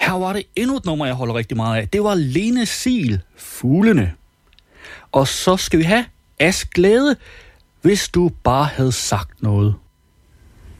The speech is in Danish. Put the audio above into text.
Her var det endnu et nummer, jeg holder rigtig meget af. Det var Lene Sil, Fuglene. Og så skal vi have Ask Glæde, hvis du bare havde sagt noget.